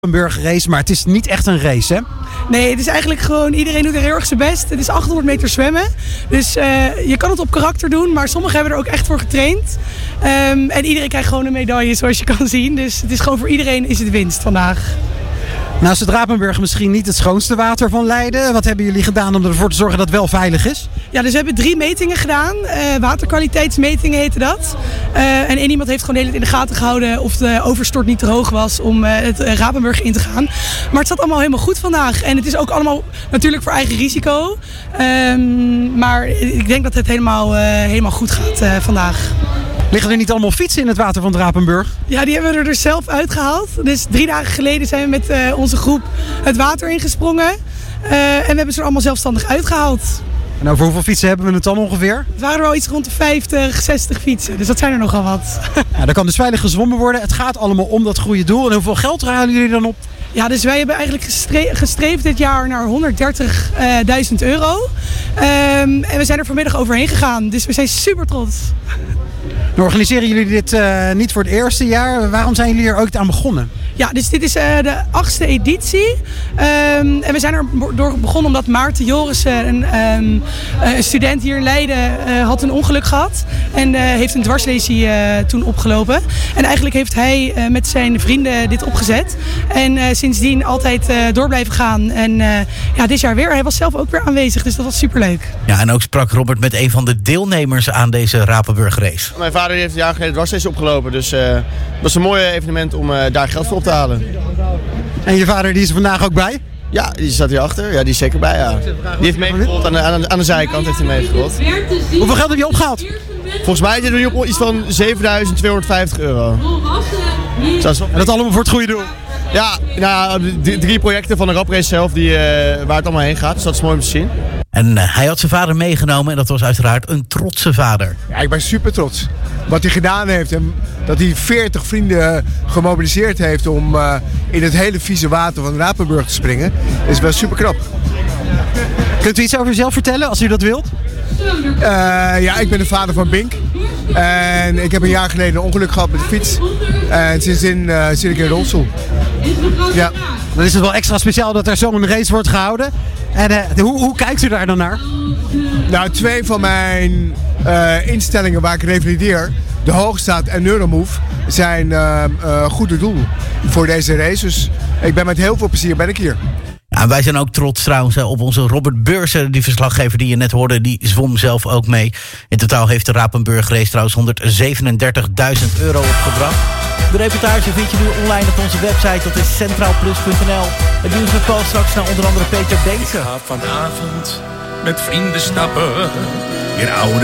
Rapenburg race, maar het is niet echt een race, hè? Nee, het is eigenlijk gewoon, iedereen doet er heel erg zijn best. Het is 800 meter zwemmen. Dus je kan het op karakter doen, maar sommigen hebben er ook echt voor getraind. En iedereen krijgt gewoon een medaille, zoals je kan zien. Dus het is gewoon voor iedereen is het winst vandaag. Nou is het Rapenburg misschien niet het schoonste water van Leiden. Wat hebben jullie gedaan om ervoor te zorgen dat het wel veilig is? Ja, dus we hebben 3 metingen gedaan. Waterkwaliteitsmetingen heette dat. En één iemand heeft gewoon de hele tijd in de gaten gehouden of de overstort niet te hoog was om het Rapenburg in te gaan. Maar het zat allemaal helemaal goed vandaag. En het is ook allemaal natuurlijk voor eigen risico. Maar ik denk dat het helemaal goed gaat vandaag. Liggen er niet allemaal fietsen in het water van het Rapenburg? Ja, die hebben we er dus zelf uitgehaald. Dus 3 dagen geleden zijn we met onze groep het water ingesprongen. En we hebben ze er allemaal zelfstandig uitgehaald. En over hoeveel fietsen hebben we het dan ongeveer? Het waren er wel iets rond de 50, 60 fietsen. Dus dat zijn er nogal wat. Ja, er kan dus veilig gezwommen worden. Het gaat allemaal om dat goede doel. En hoeveel geld halen jullie dan op? Ja, dus wij hebben eigenlijk gestreefd dit jaar naar €130.000. En we zijn er vanmiddag overheen gegaan. Dus we zijn super trots. Dan organiseren jullie dit niet voor het eerste jaar. Waarom zijn jullie er ook aan begonnen? Ja, dus dit is de 8e editie. En we zijn er door begonnen omdat Maarten Jorissen, een student hier in Leiden, had een ongeluk gehad. En heeft een dwarslesie toen opgelopen. En eigenlijk heeft hij met zijn vrienden dit opgezet. En sindsdien altijd door blijven gaan. En ja, dit jaar weer. Hij was zelf ook weer aanwezig, dus dat was superleuk. Ja, en ook sprak Robert met een van de deelnemers aan deze Rapenburg race. Mijn vader heeft een jaar geleden dwarslesie opgelopen. Dus dat was een mooi evenement om daar geld voor op te halen. En je vader die is er vandaag ook bij? Ja, die staat hierachter. Ja, die is zeker bij, ja. Die heeft meegerold aan de zijkant. Heeft hij meegerold. Hoeveel geld heb je opgehaald? Volgens mij zitten we nu op iets van €7.250. En dat allemaal voor het goede doel? Ja, nou, 3 projecten van de raprace zelf waar het allemaal heen gaat. Dus dat is mooi om te zien. En hij had zijn vader meegenomen en dat was uiteraard een trotse vader. Ja, ik ben super trots. Wat hij gedaan heeft en dat hij 40 vrienden gemobiliseerd heeft om in het hele vieze water van Rapenburg te springen, is wel super knap. Kunt u iets over uzelf vertellen als u dat wilt? Ja, ik ben de vader van Bink. En ik heb een jaar geleden een ongeluk gehad met de fiets. En sindsdien zit ik in een rolstoel. Ja. Dan is het wel extra speciaal dat er zo'n race wordt gehouden. En hoe kijkt u daar dan naar? Nou, 2 van mijn instellingen waar ik revalideer, de Hoogstaat en Neuromove, zijn goede doel voor deze race. Dus ik ben met heel veel plezier hier. Ja, wij zijn ook trots trouwens op onze Robert Beursen. Die verslaggever die je net hoorde, die zwom zelf ook mee. In totaal heeft de Rapenburg race trouwens €137.000 opgebracht. De reportage vind je nu online op onze website. Dat is centraalplus.nl. Het nieuws met Paul straks naar onder andere Peter Beense. Ik ga vanavond met vrienden stappen in oude